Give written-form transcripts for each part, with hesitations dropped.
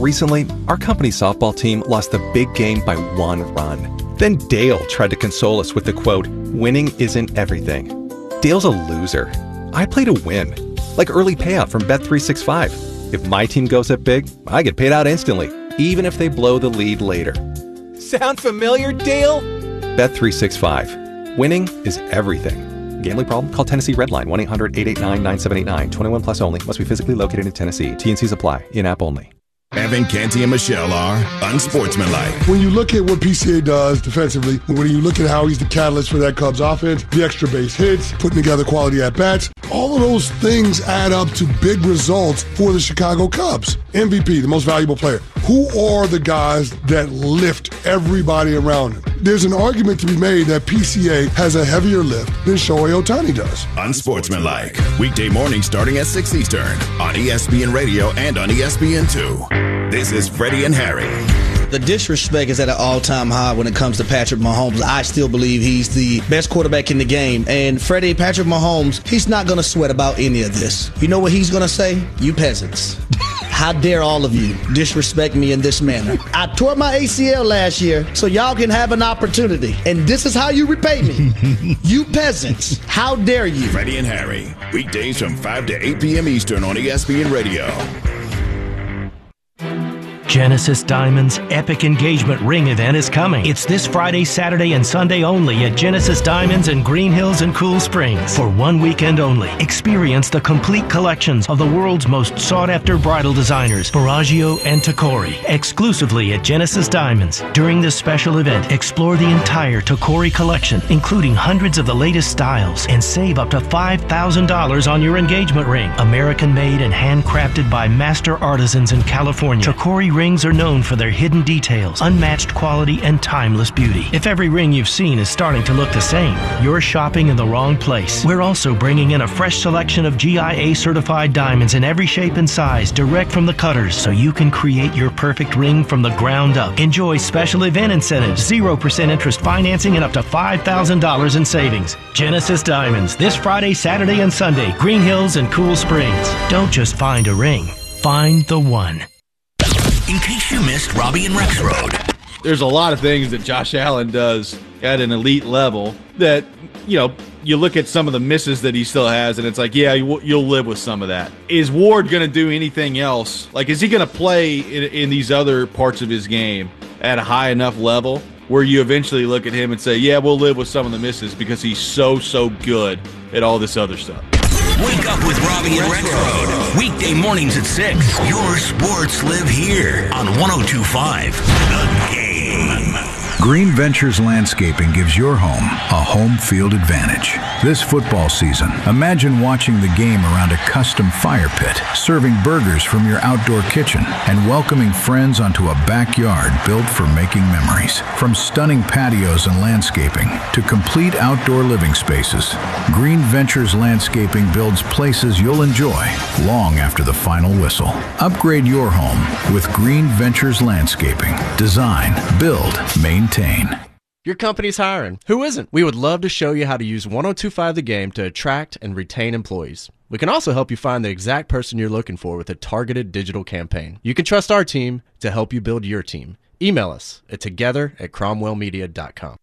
Recently, our company softball team lost the big game by 1 run. Then Dale tried to console us with the quote, "Winning isn't everything." Dale's a loser. I play to win, like early payout from Bet365. If my team goes up big, I get paid out instantly, even if they blow the lead later. Sound familiar, Dale? Bet365. Winning is everything. Gambling problem? Call Tennessee Redline 1-800-889-9789. 21 plus only. Must be physically located in Tennessee. T&Cs apply. In-app only. Evan, Canty, and Michelle are unsportsmanlike. When you look at what PCA does defensively, when you look at how he's the catalyst for that Cubs offense, the extra base hits, putting together quality at-bats, all of those things add up to big results for the Chicago Cubs. MVP, the most valuable player. Who are the guys that lift everybody around him? There's an argument to be made that PCA has a heavier lift than Shohei Ohtani does. Unsportsmanlike. Weekday mornings starting at 6 Eastern on ESPN Radio and on ESPN2. This is Freddie and Harry. The disrespect is at an all-time high when it comes to Patrick Mahomes. I still believe he's the best quarterback in the game. And Patrick Mahomes, he's not going to sweat about any of this. You know what he's going to say? You peasants. How dare all of you disrespect me in this manner? I tore my ACL last year so y'all can have an opportunity. And this is how you repay me. You peasants. How dare you? Freddie and Harry. Weekdays from 5 to 8 p.m. Eastern on ESPN Radio. Genesis Diamonds' epic engagement ring event is coming. It's this Friday, Saturday, and Sunday only at Genesis Diamonds in Green Hills and Cool Springs. For 1 weekend only, experience the complete collections of the world's most sought-after bridal designers, Bellagio and Tacori, exclusively at Genesis Diamonds. During this special event, explore the entire Tacori collection, including hundreds of the latest styles, and save up to $5,000 on your engagement ring. American-made and handcrafted by master artisans in California, Tacori rings are known for their hidden details, unmatched quality, and timeless beauty. If every ring you've seen is starting to look the same, you're shopping in the wrong place. We're also bringing in a fresh selection of GIA certified diamonds in every shape and size, direct from the cutters, so you can create your perfect ring from the ground up. Enjoy special event incentives, 0% interest financing, and up to $5,000 in savings. Genesis Diamonds, this Friday, Saturday, and Sunday, Green Hills and Cool Springs. Don't just find a ring, find the one. In case you missed Robbie and Rex Road. There's a lot of things that Josh Allen does at an elite level that, you know, you look at some of the misses that he still has, and it's like, yeah, you'll live with some of that. Is Ward going to do anything else? Like, is he going to play in these other parts of his game at a high enough level where you eventually look at him and say, yeah, we'll live with some of the misses because he's so good at all this other stuff? Wake up with Robbie and Rex Road. Weekday mornings at 6. Your sports live here on 102.5 The Game. Green Ventures Landscaping gives your home a home field advantage. This football season, imagine watching the game around a custom fire pit, serving burgers from your outdoor kitchen, and welcoming friends onto a backyard built for making memories. From stunning patios and landscaping to complete outdoor living spaces, Green Ventures Landscaping builds places you'll enjoy long after the final whistle. Upgrade your home with Green Ventures Landscaping. Design, build, maintain. Your company's hiring. Who isn't? We would love to show you how to use 102.5 The Game to attract and retain employees. We can also help you find the exact person you're looking for with a targeted digital campaign. You can trust our team to help you build your team. Email us at together@cromwellmedia.com.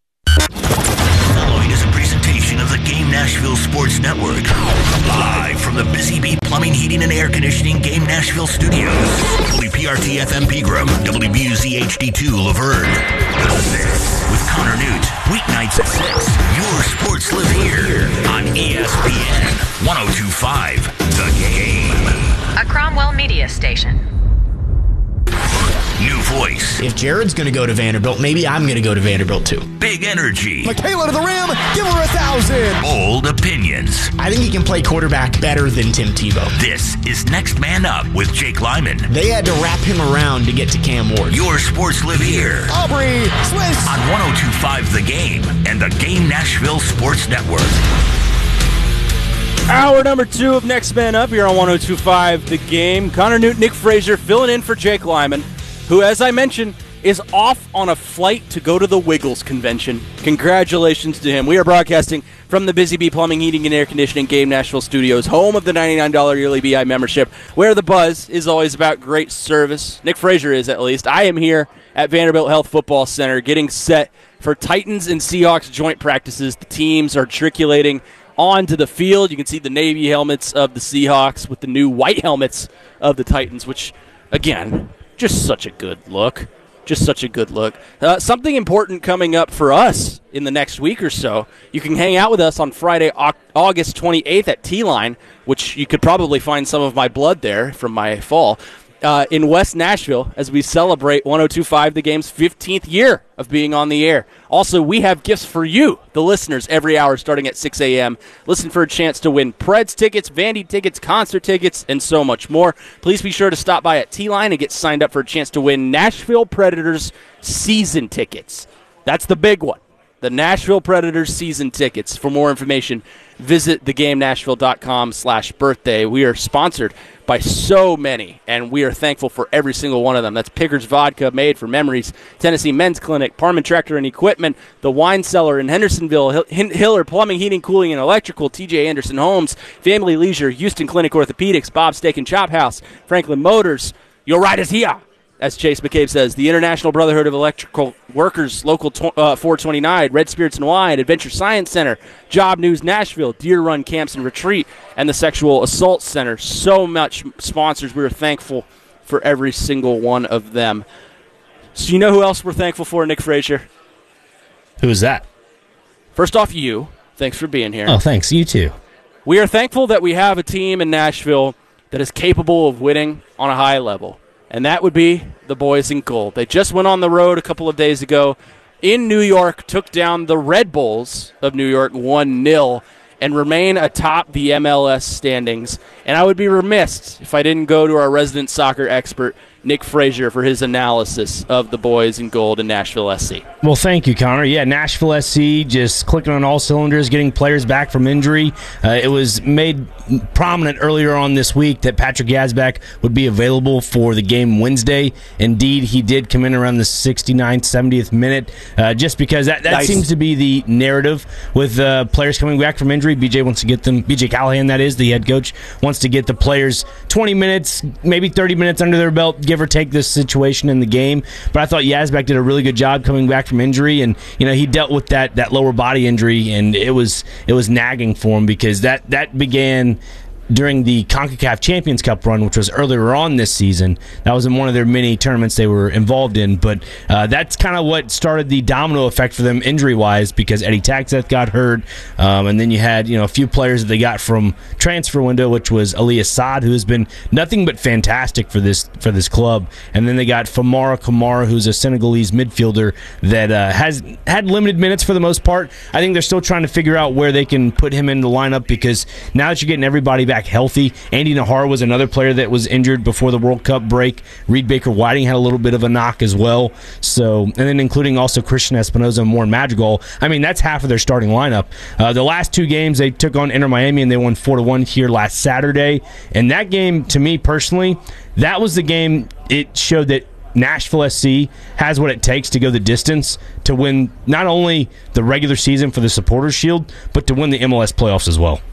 Following is a presentation of the Game Nashville Sports Network. Live from the Busy Bee Plumbing, Heating, and Air Conditioning Game Nashville Studios. WPRT FM Pegram, WBUZ HD2 Laverne. This with Connor Newt. Weeknights at 6. Your sports live here on ESPN 102.5 The Game. A Cromwell Media station. New voice. If Jared's going to go to Vanderbilt, maybe I'm going to go to Vanderbilt too. Big energy. Michaela to the rim. Give her 1,000. Bold opinions. I think he can play quarterback better than Tim Tebow. This is Next Man Up with Jake Lyman. They had to wrap him around to get to Cam Ward. Your sports live here. Aubrey Swiss. On 102.5 The Game and the Game Nashville Sports Network. Hour number 2 of Next Man Up here on 102.5 The Game. Connor Newt, Nick Frazier filling in for Jake Lyman, who, as I mentioned, is off on a flight to go to the Wiggles convention. Congratulations to him. We are broadcasting from the Busy Bee Plumbing, Heating, and Air Conditioning Game Nashville Studios, home of the $99 yearly BI membership, where the buzz is always about great service. Nick Frazier is, at least. I am here at Vanderbilt Health Football Center getting set for Titans and Seahawks joint practices. The teams are matriculating onto the field. You can see the navy helmets of the Seahawks with the new white helmets of the Titans, which, again, just such a good look. Just such a good look. Something important coming up for us in the next week or so. You can hang out with us on Friday, August 28th at T-Line, which you could probably find some of my blood there from my fall, in West Nashville as we celebrate 102.5 The Game's 15th year of being on the air. Also, we have gifts for you, the listeners, every hour starting at 6 a.m. Listen for a chance to win Preds tickets, Vandy tickets, concert tickets, and so much more. Please be sure to stop by at T-Line and get signed up for a chance to win Nashville Predators season tickets. That's the big one. The Nashville Predators season tickets. For more information, visit thegamenashville.com/birthday. We are sponsored by so many, and we are thankful for every single one of them. That's Pickers Vodka, Made for Memories, Tennessee Men's Clinic, Parman Tractor and Equipment, The Wine Cellar in Hendersonville, Hiller Plumbing, Heating, Cooling, and Electrical, TJ Anderson Homes, Family Leisure, Houston Clinic Orthopedics, Bob's Steak and Chop House, Franklin Motors. Your ride is here, as Chase McCabe says. The International Brotherhood of Electrical Workers, Local 429, Red Spirits and Wine, Adventure Science Center, Job News Nashville, Deer Run Camps and Retreat, and the Sexual Assault Center. So much sponsors. We are thankful for every single one of them. So you know who else we're thankful for, Nick Frazier? Who is that? First off, you. Thanks for being here. Oh, thanks. You too. We are thankful that we have a team in Nashville that is capable of winning on a high level. And that would be the boys in gold. They just went on the road a couple of days ago in New York, took down the Red Bulls of New York 1-0, and remain atop the MLS standings. And I would be remiss if I didn't go to our resident soccer expert, Nick Frazier, for his analysis of the boys in gold in Nashville SC. Well, thank you, Connor. Yeah, Nashville SC just clicking on all cylinders, getting players back from injury. It was made prominent earlier on this week that Patrick Yazbek would be available for the game Wednesday. Indeed, he did come in around the 69th, 70th minute, just because that nice. Seems to be the narrative with players coming back from injury. BJ wants to get them, BJ Callahan, that is, the head coach, wants to get the players 20 minutes, maybe 30 minutes under their belt, give or take this situation in the game. But I thought Yazbek did a really good job coming back from injury, and he dealt with that lower body injury, and it was nagging for him because that began during the CONCACAF Champions Cup run, which was earlier on this season. That was in one of their many tournaments they were involved in, but that's kind of what started the domino effect for them injury-wise, because Eddie Tagseth got hurt, and then you had a few players that they got from transfer window, which was Ali Assad, who has been nothing but fantastic for this club, and then they got Famara Kamara, who's a Senegalese midfielder that has had limited minutes for the most part. I think they're still trying to figure out where they can put him in the lineup, because now that you're getting everybody back healthy. Andy Nahar was another player that was injured before the World Cup break. Reed Baker-Whiting had a little bit of a knock as well. So, and then including also Christian Espinoza and Warren Madrigal. I mean, that's half of their starting lineup. The last two games, they took on Inter Miami and they won 4-1 here last Saturday. And that game, to me personally, that was the game it showed that Nashville SC has what it takes to go the distance to win not only the regular season for the Supporters Shield, but to win the MLS playoffs as well.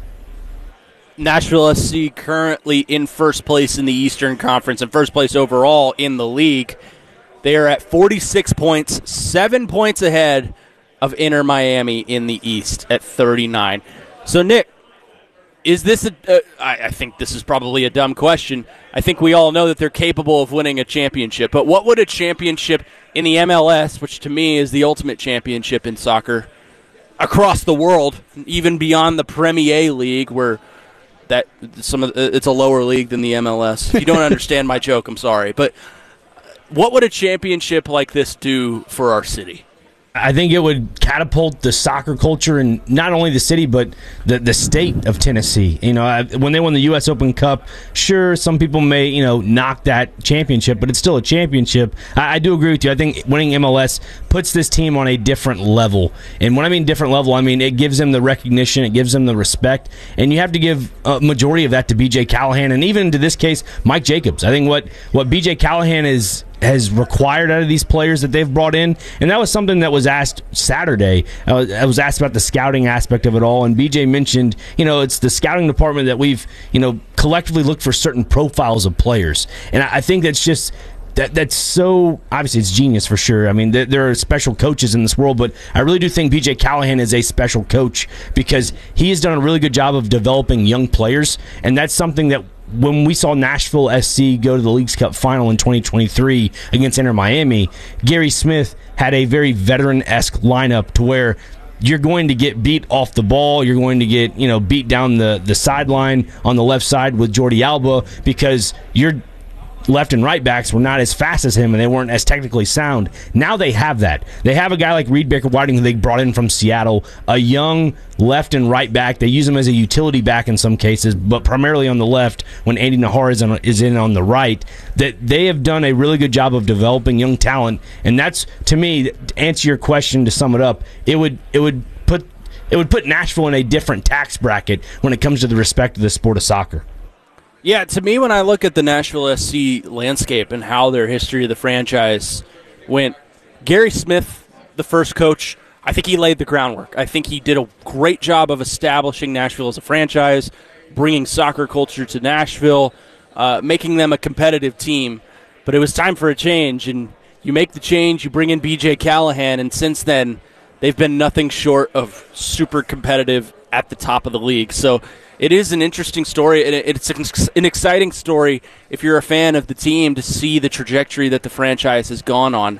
Nashville SC currently in first place in the Eastern Conference and first place overall in the league. They are at 46 points, 7 points ahead of Inter Miami in the East at 39. So, Nick, is this I think this is probably a dumb question. I think we all know that they're capable of winning a championship. But what would a championship in the MLS, which to me is the ultimate championship in soccer, across the world, even beyond the Premier League, where it's a lower league than the MLS. If you don't understand my joke, I'm sorry. But what would a championship like this do for our city? I think it would catapult the soccer culture in not only the city, but the state of Tennessee. When they won the U.S. Open Cup, sure, some people may, knock that championship, but it's still a championship. I do agree with you. I think winning MLS puts this team on a different level. And when I mean different level, I mean it gives them the recognition, it gives them the respect, and you have to give a majority of that to B.J. Callahan, and even to this case, Mike Jacobs. I think what B.J. Callahan is has required out of these players that they've brought in, and that was something that was asked Saturday. I was asked about the scouting aspect of it all, and BJ mentioned, it's the scouting department that we've, collectively looked for certain profiles of players, and I think that's just that's so obviously it's genius for sure. I mean, there are special coaches in this world, but I really do think BJ Callahan is a special coach because he has done a really good job of developing young players, and that's something that when we saw Nashville SC go to the Leagues Cup final in 2023 against Inter Miami, Gary Smith had a very veteran-esque lineup to where you're going to get beat off the ball, you're going to get beat down the sideline on the left side with Jordi Alba because your left and right backs were not as fast as him and they weren't as technically sound. Now they have that. They have a guy like Reed Baker Whiting who they brought in from Seattle, a young left and right back. They use him as a utility back in some cases, but primarily on the left when Andy Nahar is in on the right. That they have done a really good job of developing young talent, and that's, to me, to answer your question, to sum it up, it would put Nashville in a different tax bracket when it comes to the respect of the sport of soccer. Yeah, to me, when I look at the Nashville SC landscape and how their history of the franchise went, Gary Smith, the first coach, I think he laid the groundwork. I think he did a great job of establishing Nashville as a franchise, bringing soccer culture to Nashville, making them a competitive team. But it was time for a change, and you make the change, you bring in BJ Callahan, and since then, they've been nothing short of super competitive at the top of the league. So it is an interesting story, and it's an exciting story if you're a fan of the team to see the trajectory that the franchise has gone on.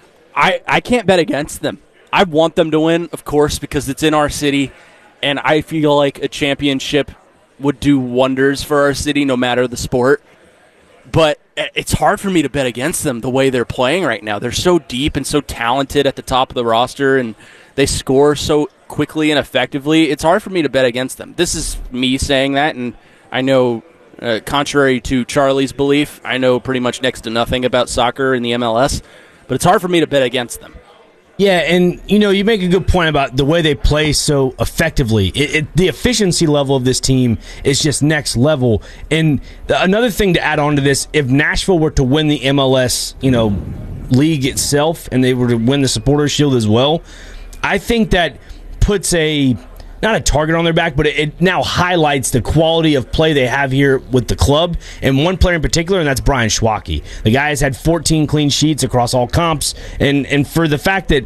I can't bet against them. I want them to win, of course, because it's in our city, and I feel like a championship would do wonders for our city no matter the sport. But it's hard for me to bet against them the way they're playing right now. They're so deep and so talented at the top of the roster, and they score so quickly and effectively. It's hard for me to bet against them. This is me saying that, and I know, contrary to Charlie's belief, I know pretty much next to nothing about soccer in the MLS, but it's hard for me to bet against them. Yeah, and you make a good point about the way they play so effectively. The efficiency level of this team is just next level. And another thing to add on to this, if Nashville were to win the MLS, league itself, and they were to win the Supporters Shield as well, I think that puts not a target on their back, but it now highlights the quality of play they have here with the club, and one player in particular, and that's Brian Schwacke. The guy has had 14 clean sheets across all comps, and for the fact that,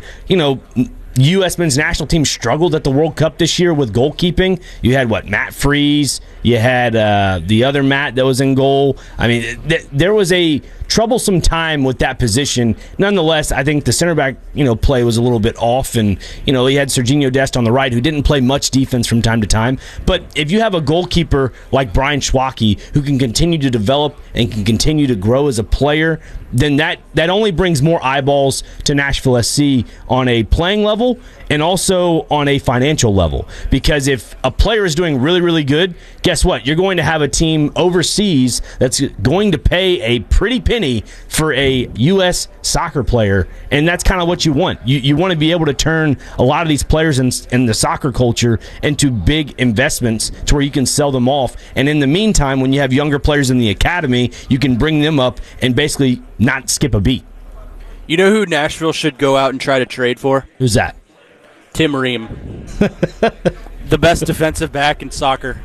U.S. men's national team struggled at the World Cup this year with goalkeeping. You had, Matt Freese. You had the other Matt that was in goal. I mean, there was a troublesome time with that position. Nonetheless, I think the center back, play was a little bit off, and he had Serginho Dest on the right, who didn't play much defense from time to time. But if you have a goalkeeper like Brian Schwacke who can continue to develop and can continue to grow as a player, then that only brings more eyeballs to Nashville SC on a playing level and also on a financial level. Because if a player is doing really, really good, guess what? You're going to have a team overseas that's going to pay a pretty penny for a U.S. soccer player, and that's kind of what you want. You want to be able to turn a lot of these players in the soccer culture into big investments to where you can sell them off. And in the meantime, when you have younger players in the academy, you can bring them up and basically not skip a beat. You know who Nashville should go out and try to trade for? Who's that? Tim Ream. The best defensive back in soccer.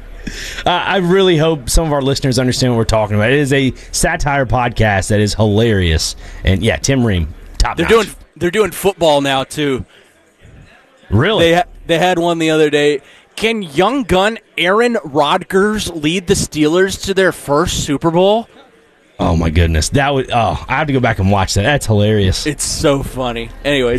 I really hope some of our listeners understand what we're talking about. It is a satire podcast that is hilarious. And yeah, Tim Ream, top notch. They're doing football now too. Really? They had one the other day. Can young gun Aaron Rodgers lead the Steelers to their first Super Bowl? Oh my goodness. I have to go back and watch that. That's hilarious. It's so funny. Anyway,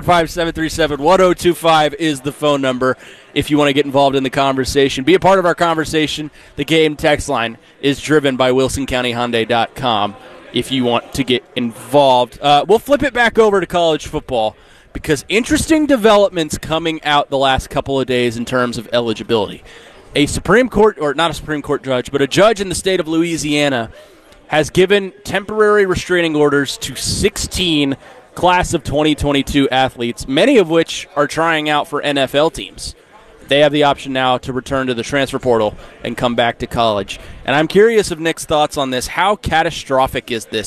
615-737-1025 is the phone number if you want to get involved in the conversation. Be a part of our conversation. The game text line is driven by WilsonCountyHyundai.com if you want to get involved. We'll flip it back over to college football because interesting developments coming out the last couple of days in terms of eligibility. A Supreme Court, or not a Supreme Court judge, but a judge in the state of Louisiana has given temporary restraining orders to 16 class of 2022 athletes, many of which are trying out for NFL teams. They have the option now to return to the transfer portal and come back to college. And I'm curious of Nick's thoughts on this. How catastrophic is this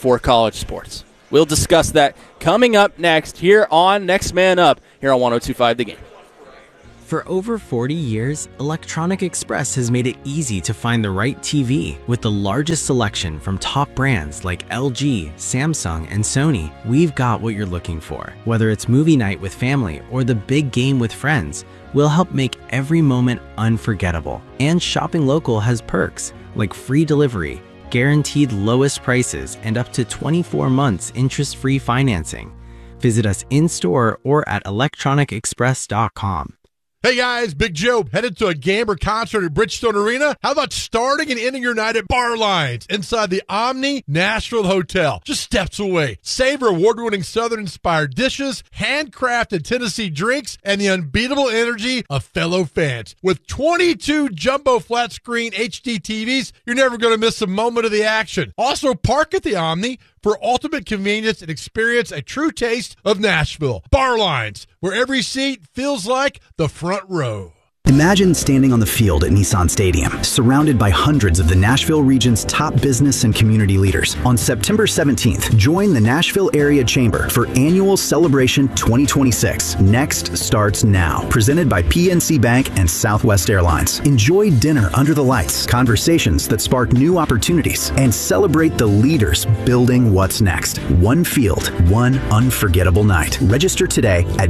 for college sports. We'll discuss that coming up next here on Next Man Up here on 102.5 The Game. For over 40 years, Electronic Express has made it easy to find the right TV. With the largest selection from top brands like LG, Samsung, and Sony, we've got what you're looking for. Whether it's movie night with family or the big game with friends, we'll help make every moment unforgettable. And shopping local has perks like free delivery, guaranteed lowest prices, and up to 24 months interest-free financing. Visit us in-store or at electronicexpress.com. Hey guys, Big Joe, headed to a game or concert at Bridgestone Arena? How about starting and ending your night at Bar Lines inside the Omni Nashville Hotel, just steps away? Savor award-winning Southern-inspired dishes, handcrafted Tennessee drinks, and the unbeatable energy of fellow fans. With 22 jumbo flat-screen HD TVs, you're never going to miss a moment of the action. Also, park at the Omni for ultimate convenience and experience a true taste of Nashville. Bar Lines, where every seat feels like the front row. Imagine standing on the field at Nissan Stadium, surrounded by hundreds of the Nashville region's top business and community leaders. On September 17th, join the Nashville Area Chamber for Annual Celebration 2026. Next starts now. Presented by PNC Bank and Southwest Airlines. Enjoy dinner under the lights, conversations that spark new opportunities, and celebrate the leaders building what's next. One field, one unforgettable night. Register today at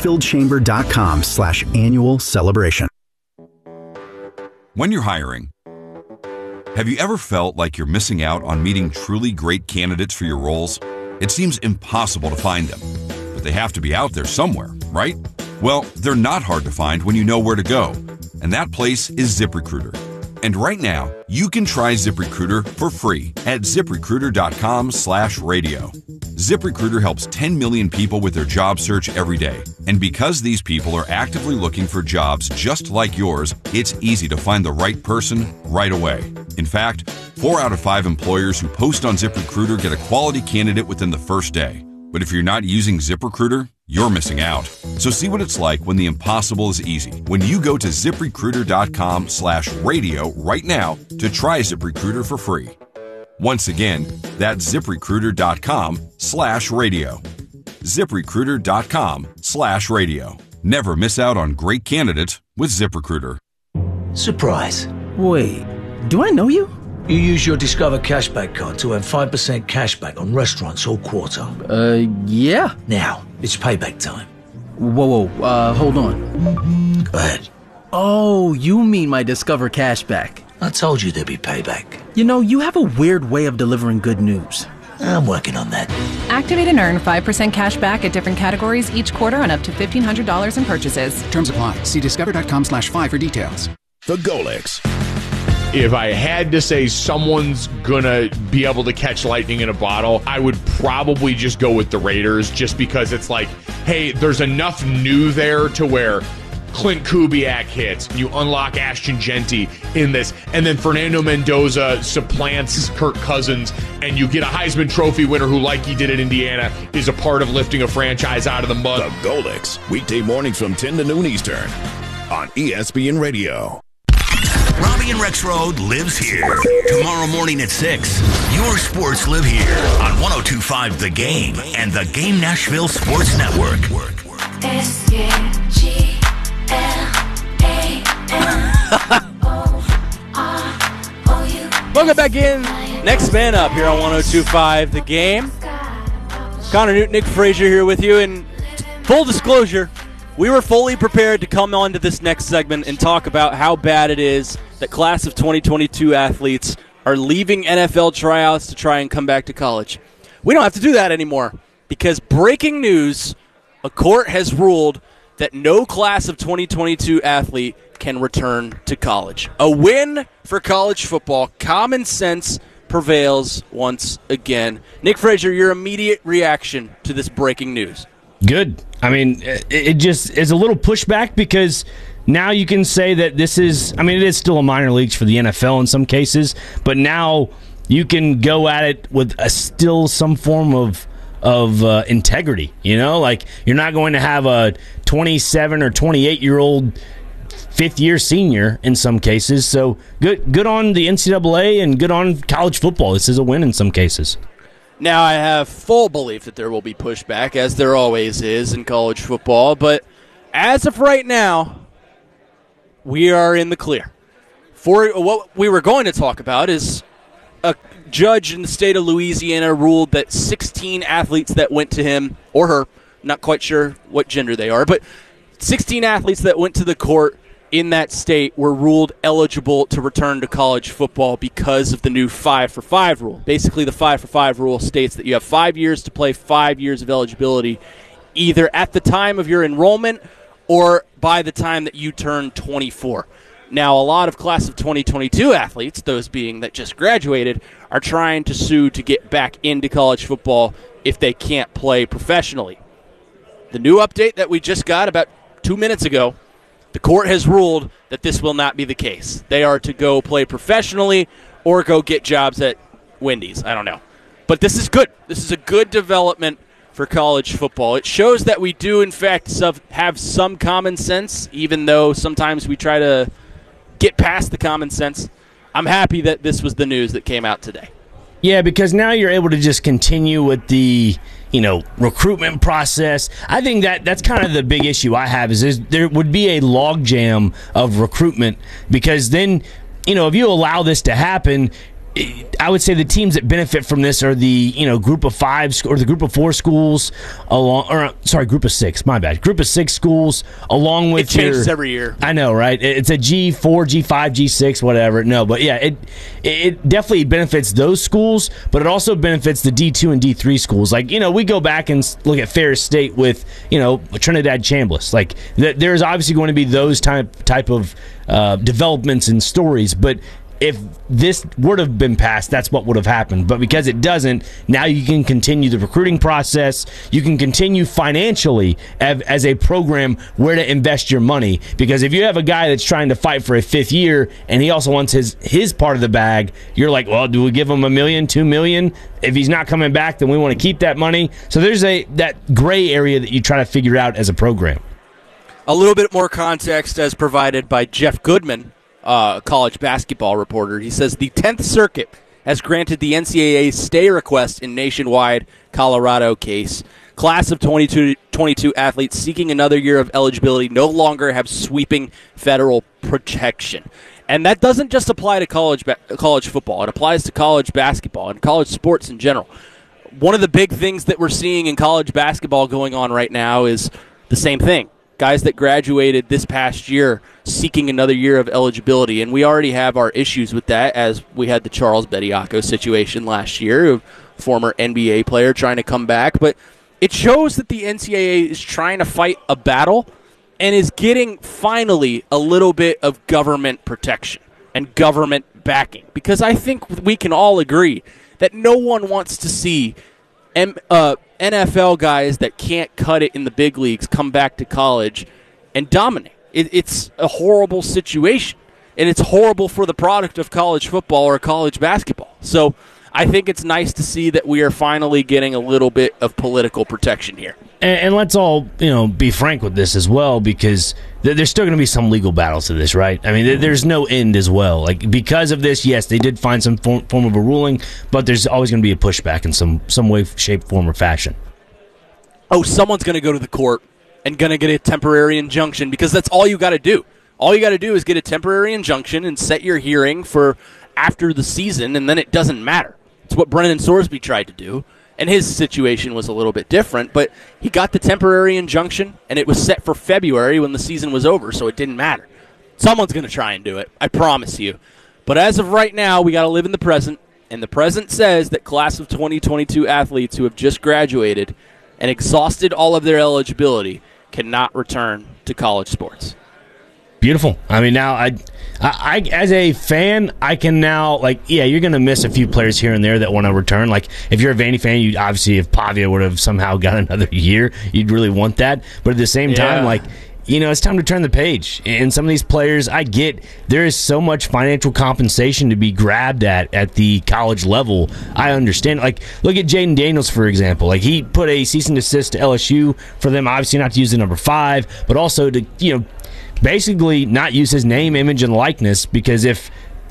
NashvilleChamber.com/annual celebration. When you're hiring, have you ever felt like you're missing out on meeting truly great candidates for your roles? It seems impossible to find them, but they have to be out there somewhere, right? Well, they're not hard to find when you know where to go, and that place is ZipRecruiter. And right now, you can try ZipRecruiter for free at ZipRecruiter.com/radio. ZipRecruiter helps 10 million people with their job search every day. And because these people are actively looking for jobs just like yours, it's easy to find the right person right away. In fact, 4 out of 5 employers who post on ZipRecruiter get a quality candidate within the first day. But if you're not using ZipRecruiter, you're missing out. So see what it's like when the impossible is easy. When you go to ZipRecruiter.com/radio right now to try ZipRecruiter for free. Once again, that's ZipRecruiter.com/radio. ZipRecruiter.com/radio. Never miss out on great candidates with ZipRecruiter. Surprise. Wait, do I know you? You use your Discover Cashback card to earn 5% cashback on restaurants all quarter. Yeah. Now, it's payback time. Whoa, hold on. Go ahead. Oh, you mean my Discover Cashback. I told you there'd be payback. You know, you have a weird way of delivering good news. I'm working on that. Activate and earn 5% cash back at different categories each quarter on up to $1,500 in purchases. Terms apply. See discover.com/5 for details. The Golix. If I had to say someone's gonna be able to catch lightning in a bottle, I would probably just go with the Raiders, just because it's like, hey, there's enough new there to where Clint Kubiak hits, you unlock Ashton Genty in this, and then Fernando Mendoza supplants Kirk Cousins, and you get a Heisman Trophy winner who, like he did at Indiana, is a part of lifting a franchise out of the mud. The Golix, weekday mornings from 10 to noon Eastern on ESPN Radio. Robbie and Rexroad lives here. Tomorrow morning at 6, your sports live here on 102.5 The Game and the Game Nashville Sports Network. Welcome back in. Next Man Up here on 102.5 The Game. Connor Newton, Nick Frazier here with you. And full disclosure, we were fully prepared to come on to this next segment and talk about how bad it is that class of 2022 athletes are leaving NFL tryouts to try and come back to college. We don't have to do that anymore because breaking news, a court has ruled that no class of 2022 athlete can return to college. A win for college football. Common sense prevails once again. Nick Frazier, your immediate reaction to this breaking news? Good. I mean, it just is a little pushback because now you can say that this is, I mean, it is still a minor leagues for the NFL in some cases, but now you can go at it with still some form of integrity, you know? Like, you're not going to have a 27 or 28-year-old fifth-year senior in some cases. So good on the NCAA and good on college football. This is a win in some cases. Now, I have full belief that there will be pushback, as there always is in college football, but as of right now, we are in the clear. For what we were going to talk about is a judge in the state of Louisiana ruled that 16 athletes that went to him, or her, not quite sure what gender they are, but 16 athletes that went to the court in that state were ruled eligible to return to college football because of the new 5-for-5 rule. Basically, the 5-for-5 rule states that you have 5 years to play, 5 years of eligibility, either at the time of your enrollment or by the time that you turn 24. Now, a lot of class of 2022 athletes, those being that just graduated, are trying to sue to get back into college football if they can't play professionally. The new update that we just got about 2 minutes ago, the court has ruled that this will not be the case. They are to go play professionally or go get jobs at Wendy's. I don't know. But this is good. This is a good development for college football. It shows that we do, in fact, have some common sense, even though sometimes we try to get past the common sense. I'm happy that this was the news that came out today. Yeah, because now you're able to just continue with the recruitment process. I think that's kind of the big issue I have is there would be a logjam of recruitment because then, if you allow this to happen, I would say the teams that benefit from this are the group of 5 or the group of 4 schools group of 6. My bad. Group of 6 schools along with it changes every year. I know, right? It's a G4, G5, G6, whatever. No, but yeah, it definitely benefits those schools, but it also benefits the D2 and D3 schools. Like we go back and look at Ferris State with Trinidad Chambliss. Like there's obviously going to be those type of developments and stories, but if this would have been passed, that's what would have happened. But because it doesn't, now you can continue the recruiting process. You can continue financially as a program where to invest your money. Because if you have a guy that's trying to fight for a 5th year and he also wants his part of the bag, you're like, well, do we give him $1 million, $2 million? If he's not coming back, then we want to keep that money. So there's that gray area that you try to figure out as a program. A little bit more context as provided by Jeff Goodman, college basketball reporter. He says the 10th Circuit has granted the NCAA stay request in nationwide Colorado case. Class of 2022 athletes seeking another year of eligibility no longer have sweeping federal protection. And that doesn't just apply to college football. It applies to college basketball and college sports in general. One of the big things that we're seeing in college basketball going on right now is the same thing. Guys that graduated this past year seeking another year of eligibility, and we already have our issues with that as we had the Charles Bediako situation last year, a former NBA player trying to come back. But it shows that the NCAA is trying to fight a battle and is getting finally a little bit of government protection and government backing, because I think we can all agree that no one wants to see NFL guys that can't cut it in the big leagues come back to college and dominate. It's a horrible situation, and it's horrible for the product of college football or college basketball. So I think it's nice to see that we are finally getting a little bit of political protection here. And let's all be frank with this as well, because there's still going to be some legal battles to this, right? I mean, there's no end as well. Like, because of this, yes, they did find some form of a ruling, but there's always going to be a pushback in some way, shape, form, or fashion. Oh, someone's going to go to the court and going to get a temporary injunction, because that's all you got to do. All you got to do is get a temporary injunction and set your hearing for after the season, and then it doesn't matter. It's what Brennan Sorsby tried to do, and his situation was a little bit different, but he got the temporary injunction, and it was set for February when the season was over, so it didn't matter. Someone's going to try and do it, I promise you. But as of right now, we got to live in the present, and the present says that class of 2022 athletes who have just graduated and exhausted all of their eligibility cannot return to college sports. Beautiful. I mean, now I as a fan, I can now, you're going to miss a few players here and there that want to return. Like, if you're a Vandy fan, you'd obviously, if Pavia would have somehow got another year, you'd really want that. But at the same time, it's time to turn the page. And some of these players, I get there is so much financial compensation to be grabbed at the college level. I understand. Like, look at Jaden Daniels, for example. Like, he put a cease and desist to LSU for them, obviously not to use the number 5, but also to, basically not use his name, image, and likeness, because if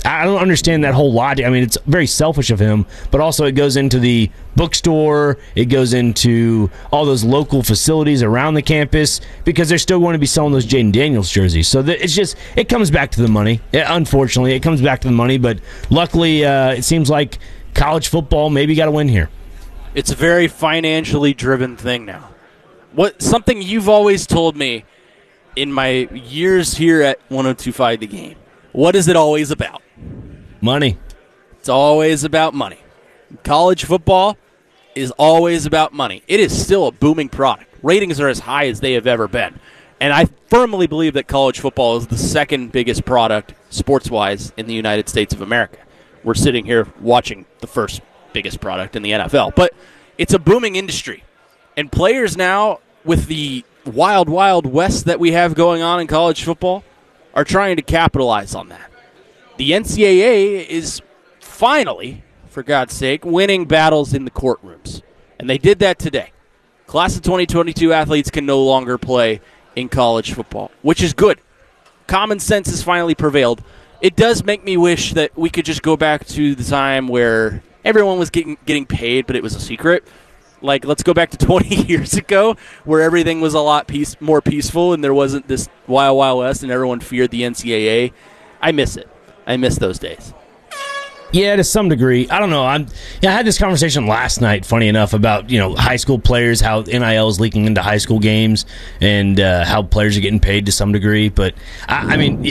I don't understand that whole logic. I mean, it's very selfish of him, but also it goes into the bookstore, it goes into all those local facilities around the campus, because they're still going to be selling those Jaden Daniels jerseys. So it comes back to the money. Unfortunately, it comes back to the money, but luckily it seems like college football maybe got to win here. It's a very financially driven thing now. Something you've always told me in my years here at 102.5 The Game. What is it always about? Money. It's always about money. College football is always about money. It is still a booming product. Ratings are as high as they have ever been. And I firmly believe that college football is the second biggest product, sports-wise, in the United States of America. We're sitting here watching the first biggest product in the NFL. But it's a booming industry. And players now, with the wild, wild west that we have going on in college football, are trying to capitalize on that. The NCAA is finally, for God's sake, winning battles in the courtrooms. And they did that today. Class of 2022 athletes can no longer play in college football, which is good. Common sense has finally prevailed. It does make me wish that we could just go back to the time where everyone was getting paid, but it was a secret. Like, let's go back to 20 years ago where everything was a lot more peaceful and there wasn't this wild, wild west and everyone feared the NCAA. I miss it. I miss those days. Yeah, to some degree. I don't know. I had this conversation last night, funny enough, about high school players, how NIL is leaking into high school games, and how players are getting paid to some degree. But, I'm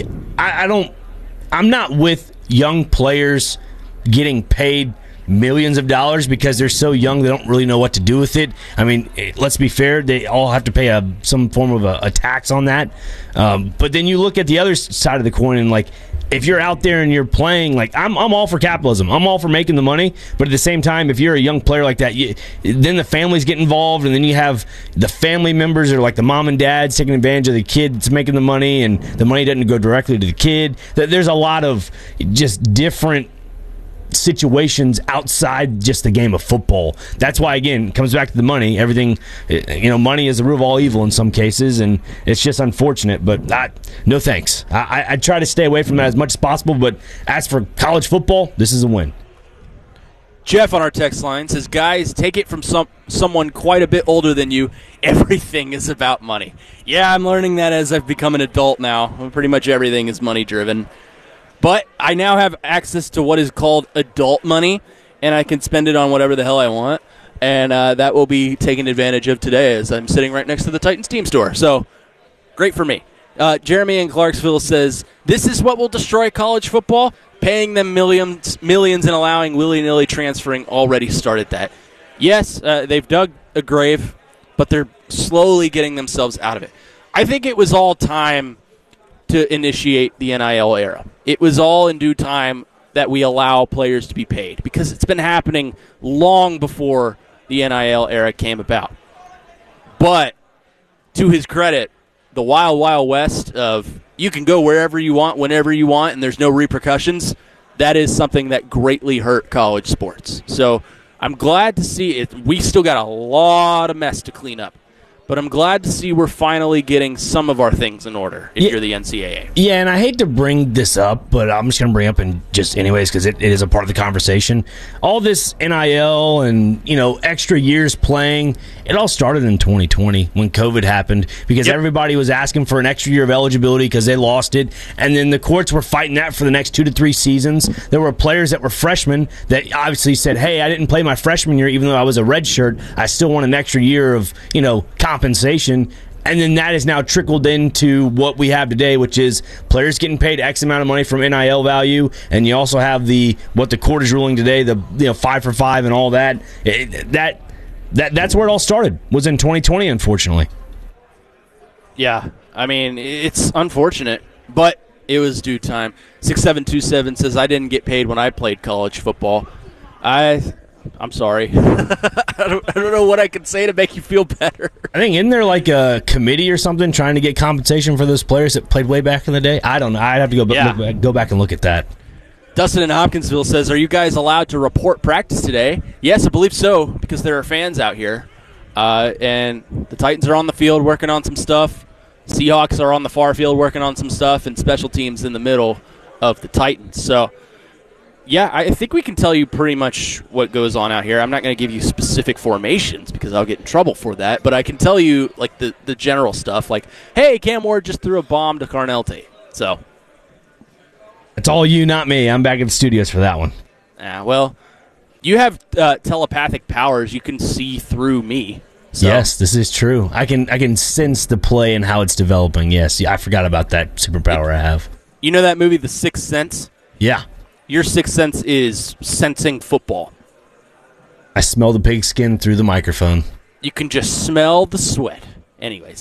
not with young players getting paid millions of dollars because they're so young they don't really know what to do with it. I mean, let's be fair, they all have to pay some form of a tax on that. But then you look at the other side of the coin and, like, if you're out there and you're playing, like, I'm all for capitalism. I'm all for making the money. But at the same time, if you're a young player like that, then the families get involved, and then you have the family members or like the mom and dad taking advantage of the kid that's making the money, and the money doesn't go directly to the kid. There's a lot of just different situations outside just the game of football. That's why, again, it comes back to the money. Everything, money is the root of all evil in some cases, and it's just unfortunate. But no thanks. I try to stay away from that as much as possible. But as for college football, this is a win. Jeff on our text line says, guys, take it from someone quite a bit older than you. Everything is about money. Yeah, I'm learning that as I've become an adult now. Pretty much everything is money-driven. But I now have access to what is called adult money, and I can spend it on whatever the hell I want. And that will be taken advantage of today as I'm sitting right next to the Titans team store. So, great for me. Jeremy in Clarksville says, this is what will destroy college football? Paying them millions and allowing willy-nilly transferring already started that. Yes, they've dug a grave, but they're slowly getting themselves out of it. I think it was all time to initiate the NIL era. It was all in due time that we allow players to be paid, because it's been happening long before the NIL era came about. But to his credit, the wild, wild west of you can go wherever you want, whenever you want, and there's no repercussions, that is something that greatly hurt college sports. So I'm glad to see it. We still got a lot of mess to clean up. But I'm glad to see we're finally getting some of our things in order if you're the NCAA. Yeah, and I hate to bring this up, but I'm just going to bring it up in just anyways because it is a part of the conversation. All this NIL and, extra years playing, it all started in 2020 when COVID happened because everybody was asking for an extra year of eligibility because they lost it. And then the courts were fighting that for the next 2 to 3 seasons. There were players that were freshmen that obviously said, hey, I didn't play my freshman year even though I was a redshirt. I still want an extra year of, compensation, and then that is now trickled into what we have today, which is players getting paid X amount of money from NIL value, and you also have what the court is ruling today, the 5 for 5 and all that. That's where it all started, was in 2020, unfortunately. Yeah, I mean, it's unfortunate, but it was due time. 6727 says, I didn't get paid when I played college football. I'm sorry. I don't know what I could say to make you feel better. I think isn't there like a committee or something trying to get compensation for those players that played way back in the day? I don't know. I'd have to go back and look at that. Dustin in Hopkinsville says, are you guys allowed to report practice today? Yes, I believe so, because there are fans out here. And the Titans are on the field working on some stuff. Seahawks are on the far field working on some stuff, and special teams in the middle. of the Titans. So, yeah, I think we can tell you pretty much what goes on out here. I'm not going to give you specific formations because I'll get in trouble for that, but I can tell you like the general stuff, like, hey, Cam Ward just threw a bomb to Carnell Tate. So it's all you, not me. I'm back in the studios for that one. Well, you have telepathic powers. You can see through me. So. Yes, this is true. I can sense the play and how it's developing. Yes, I forgot about that superpower I have. You know that movie, The Sixth Sense? Yeah. Your sixth sense is sensing football. I smell the pigskin through the microphone. You can just smell the sweat. Anyway,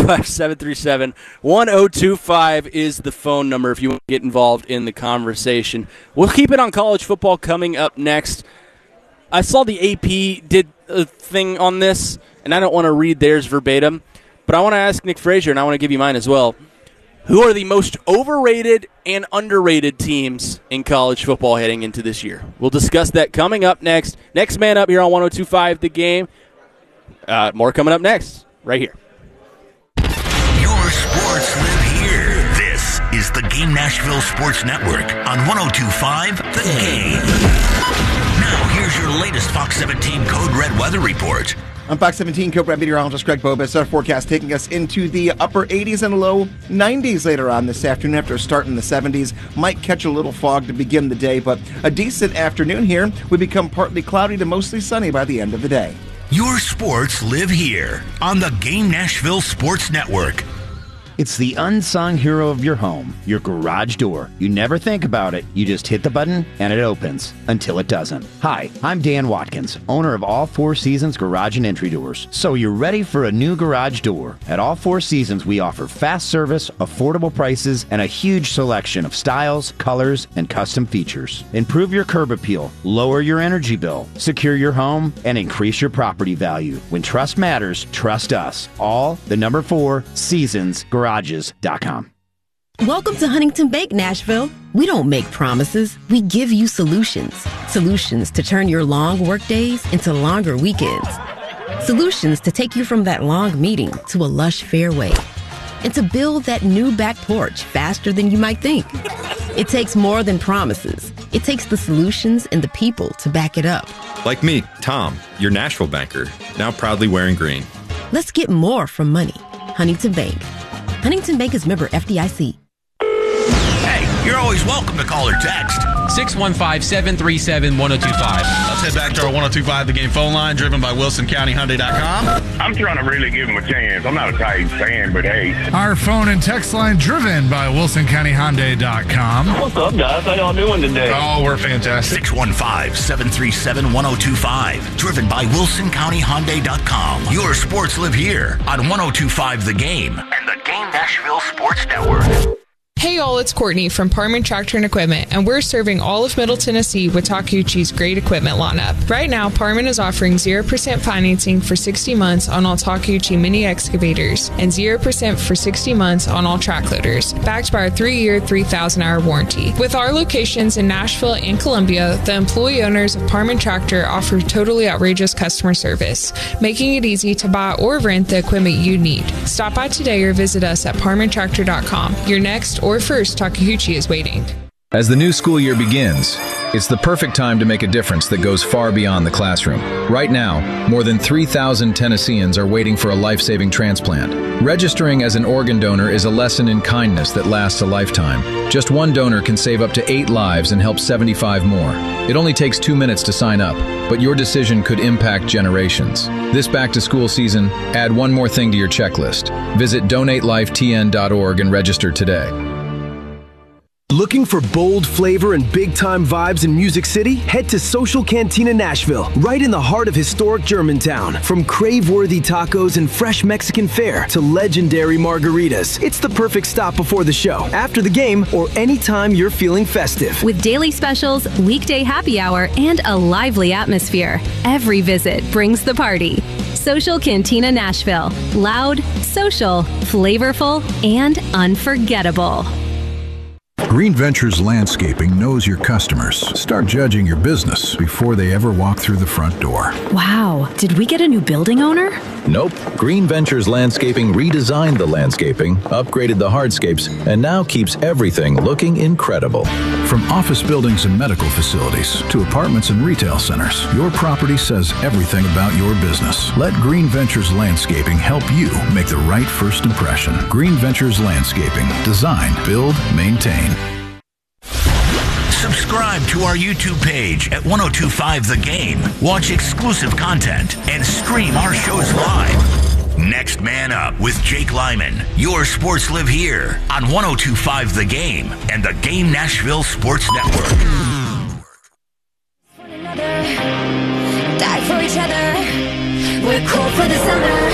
615-737-1025 is the phone number if you want to get involved in the conversation. We'll keep it on college football coming up next. I saw the AP did a thing on this, and I don't want to read theirs verbatim, but I want to ask Nick Frazier, and I want to give you mine as well. Who are the most overrated and underrated teams in college football heading into this year? We'll discuss that coming up next. Next man up here on 102.5 The Game. More coming up next, right here. Your sports live here. This is the Game Nashville Sports Network on 102.5 The Game. Now, here's your latest Fox 17 Code Red weather report. On Fox 17, Code Red meteorologist Greg Bobis, our forecast taking us into the upper 80s and low 90s later on this afternoon after a start in the 70s. Might catch a little fog to begin the day, but a decent afternoon here. We become partly cloudy to mostly sunny by the end of the day. Your sports live here on the Game Nashville Sports Network. It's the unsung hero of your home, your garage door. You never think about it. You just hit the button and it opens until it doesn't. Hi, I'm Dan Watkins, owner of All Four Seasons Garage and Entry Doors. So you're ready for a new garage door. At All Four Seasons, we offer fast service, affordable prices, and a huge selection of styles, colors, and custom features. Improve your curb appeal, lower your energy bill, secure your home, and increase your property value. When trust matters, trust us. All, the number 4, Seasons Garages.com. Welcome to Huntington Bank, Nashville. We don't make promises. We give you solutions. Solutions to turn your long work days into longer weekends. Solutions to take you from that long meeting to a lush fairway. And to build that new back porch faster than you might think. It takes more than promises. It takes the solutions and the people to back it up. Like me, Tom, your Nashville banker, now proudly wearing green. Let's get more from money. Huntington Bank. Huntington Bank is member FDIC. Hey, you're always welcome to call or text. 615-737-1025. Let's head back to our 102.5 The Game phone line, driven by WilsonCountyHyundai.com. I'm trying to really give him a chance. I'm not a Titans fan, but hey. Our phone and text line, driven by WilsonCountyHyundai.com. What's up, guys? How y'all doing today? Oh, we're fantastic. 615-737-1025, driven by WilsonCountyHyundai.com. Your sports live here on 102.5 The Game and the Game Nashville Sports Network. Hey all, it's Courtney from Parman Tractor and Equipment, and we're serving all of Middle Tennessee with Takeuchi's great equipment lineup. Right now, Parman is offering 0% financing for 60 months on all Takeuchi mini excavators and 0% for 60 months on all track loaders, backed by our 3-year, 3,000-hour warranty. With our locations in Nashville and Columbia, the employee owners of Parman Tractor offer totally outrageous customer service, making it easy to buy or rent the equipment you need. Stop by today or visit us at parmantractor.com. Your next or first Takeuchi is waiting. As the new school year begins, it's the perfect time to make a difference that goes far beyond the classroom. Right now, more than 3,000 Tennesseans are waiting for a life-saving transplant. Registering as an organ donor is a lesson in kindness that lasts a lifetime. Just one donor can save up to 8 lives and help 75 more. It only takes 2 minutes to sign up, but your decision could impact generations. This back-to-school season, add one more thing to your checklist. Visit donatelifetn.org and register today. Looking for bold flavor and big-time vibes in Music City? Head to Social Cantina Nashville, right in the heart of historic Germantown. From crave-worthy tacos and fresh Mexican fare to legendary margaritas, it's the perfect stop before the show, after the game, or anytime you're feeling festive. With daily specials, weekday happy hour, and a lively atmosphere, every visit brings the party. Social Cantina Nashville. Loud, social, flavorful, and unforgettable. Green Ventures Landscaping knows your customers. Start judging your business before they ever walk through the front door. Wow, did we get a new building owner? Nope. Green Ventures Landscaping redesigned the landscaping, upgraded the hardscapes, and now keeps everything looking incredible. From office buildings and medical facilities to apartments and retail centers, your property says everything about your business. Let Green Ventures Landscaping help you make the right first impression. Green Ventures Landscaping. Design, build, maintain. Subscribe to our YouTube page at 1025 The Game. Watch exclusive content and stream our shows live. Next Man Up with Jake Lyman. Your sports live here on 1025 The Game and the Game Nashville Sports Network. Die for each other. We're cool for the summer.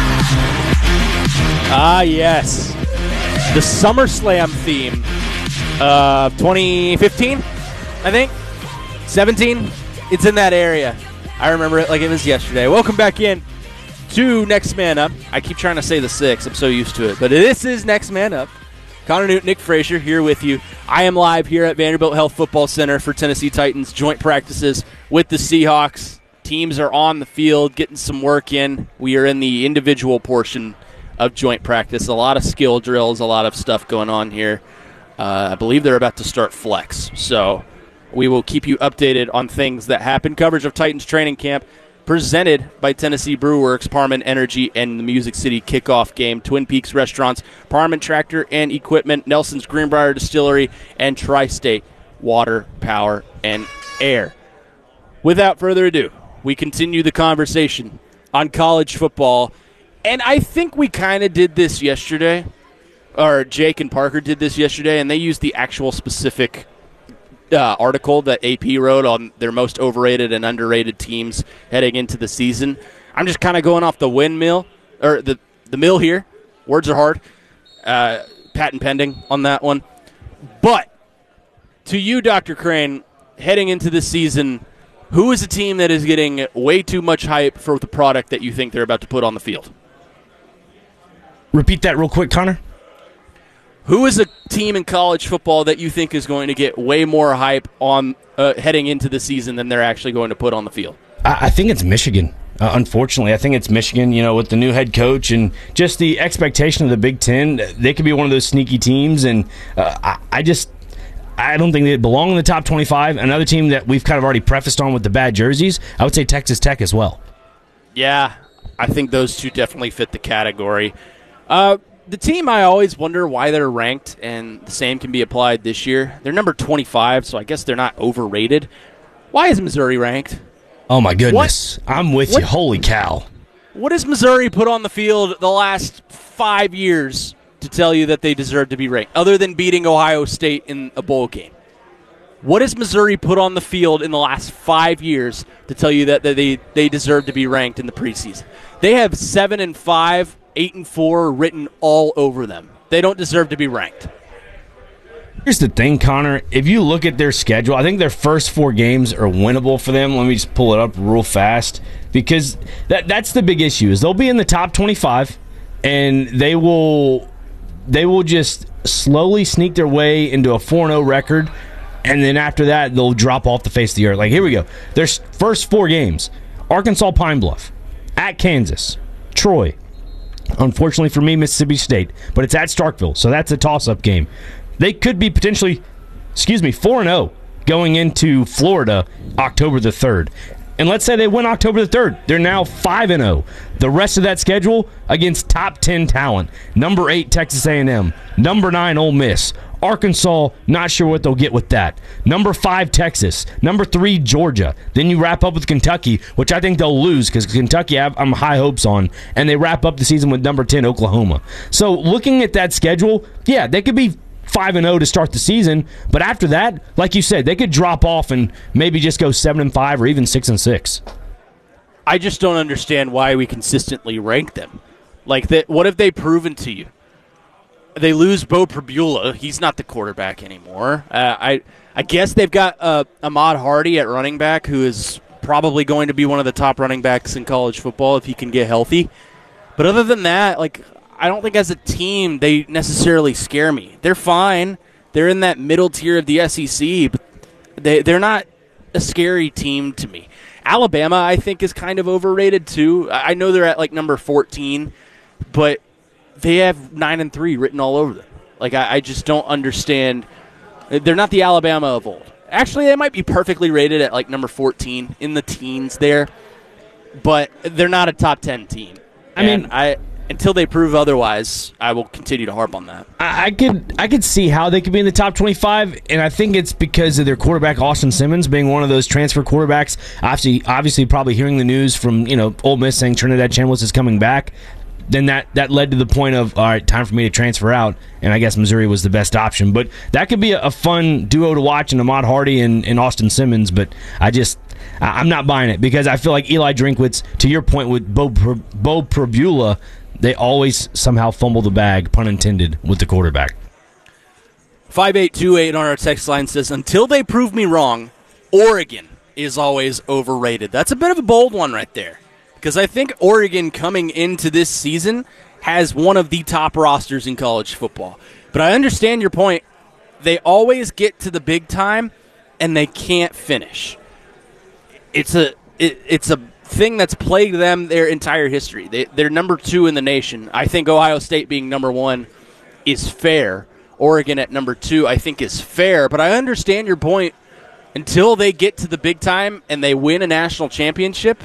Ah, yes. The SummerSlam theme of 2015, I think. 17. It's in that area. I remember it like it was yesterday. Welcome back in to Next Man Up. I keep trying to say the 6. I'm so used to it. But this is Next Man Up. Connor Newton, Nick Frazier here with you. I am live here at Vanderbilt Health Football Center for Tennessee Titans joint practices with the Seahawks. Teams are on the field getting some work in. We are in the individual portion of joint practice. A lot of skill drills, a lot of stuff going on here. I believe they're about to start flex. So we will keep you updated on things that happen. Coverage of Titans training camp presented by Tennessee Brewworks, Parman Energy, and the Music City kickoff game. Twin Peaks Restaurants, Parman Tractor and Equipment, Nelson's Greenbrier Distillery, and Tri-State Water, Power, and Air. Without further ado, we continue the conversation on college football. And I think we kind of did this yesterday, or Jake and Parker did this yesterday, and they used the actual specific article that AP wrote on their most overrated and underrated teams heading into the season. I'm just kind of going off the windmill, or the mill here. Words are hard. Patent pending on that one. But to you, Dr. Crane, heading into the season, who is a team that is getting way too much hype for the product that you think they're about to put on the field? Repeat that real quick, Connor. Who is a team in college football that you think is going to get way more hype on heading into the season than they're actually going to put on the field? I think it's Michigan. Unfortunately, I think it's Michigan, with the new head coach and just the expectation of the Big Ten. They could be one of those sneaky teams, and I don't think they belong in the top 25. Another team that we've kind of already prefaced on with the bad jerseys, I would say Texas Tech as well. Yeah, I think those two definitely fit the category. The team I always wonder why they're ranked, and the same can be applied this year. They're number 25, so I guess they're not overrated. Why is Missouri ranked? Oh, my goodness. I'm with you. Holy cow. What has Missouri put on the field the last 5 years to tell you that they deserve to be ranked, other than beating Ohio State in a bowl game? What has Missouri put on the field in the last 5 years to tell you that they deserve to be ranked in the preseason? They have 7-5, 8-4 written all over them. They don't deserve to be ranked. Here's the thing, Connor. If you look at their schedule, I think their first 4 games are winnable for them. Let me just pull it up real fast, because that's the big issue. Is they'll be in the top 25, and they will just slowly sneak their way into a 4-0 record, and then after that, they'll drop off the face of the earth. Like, here we go. Their first 4 games: Arkansas Pine Bluff, at Kansas, Troy, unfortunately for me, Mississippi State, but it's at Starkville, so that's a toss-up game. They could be potentially, 4-0 going into Florida October the 3rd. And let's say they win October the 3rd. They're now 5-0. The rest of that schedule against top 10 talent. Number 8, Texas A&M. Number 9, Ole Miss. Arkansas, not sure what they'll get with that. Number 5, Texas. Number 3, Georgia. Then you wrap up with Kentucky, which I think they'll lose because Kentucky I'm high hopes on. And they wrap up the season with number 10, Oklahoma. So looking at that schedule, yeah, they could be 5-0 to start the season, but after that, like you said, they could drop off and maybe just go 7-5 or even 6-6. I just don't understand why we consistently rank them. Like, what have they proven to you? They lose Bo Pribula. He's not the quarterback anymore. I guess they've got Ahmad Hardy at running back, who is probably going to be one of the top running backs in college football if he can get healthy. But other than that, I don't think as a team they necessarily scare me. They're fine. They're in that middle tier of the SEC, but they're not a scary team to me. Alabama, I think, is kind of overrated too. I know they're at like number 14, but they have 9-3 written all over them. Like, I just don't understand. They're not the Alabama of old. Actually, they might be perfectly rated at like number 14 in the teens there, but they're not a top 10 team. Until they prove otherwise, I will continue to harp on that. I could see how they could be in the top 25, and I think it's because of their quarterback Austin Simmons being one of those transfer quarterbacks. Obviously, probably hearing the news from Ole Miss saying Trinidad Chambliss is coming back. Then that led to the point of, all right, time for me to transfer out, and I guess Missouri was the best option. But that could be a fun duo to watch in Ahmad Hardy and Austin Simmons, but I'm not buying it because I feel like Eli Drinkwitz, to your point with Bo Prabula, they always somehow fumble the bag, pun intended, with the quarterback. 5828 on our text line says, until they prove me wrong, Oregon is always overrated. That's a bit of a bold one right there. Because I think Oregon coming into this season has one of the top rosters in college football. But I understand your point. They always get to the big time, and they can't finish. It's a thing that's plagued them their entire history. They're number 2 in the nation. I think Ohio State being number 1 is fair. Oregon at number 2 I think is fair. But I understand your point. Until they get to the big time and they win a national championship,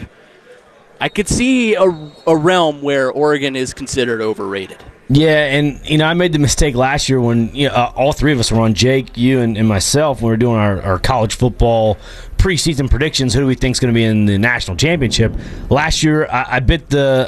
I could see a realm where Oregon is considered overrated. Yeah, and I made the mistake last year when all three of us were on, Jake, you, and myself, when we were doing our college football preseason predictions. Who do we think is going to be in the national championship? Last year, I got